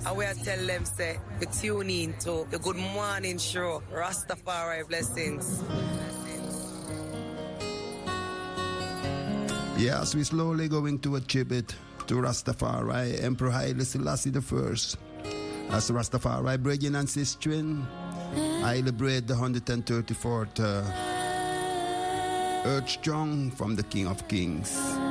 And we tell them, say, you tune in to the Good Morning Show, Rastafari Blessings. Yes, we slowly going to a tribute to Rastafari, Emperor Haile Selassie I. As Rastafari, brethren and sistren, I celebrate the 134th Earth Strong from the King of Kings.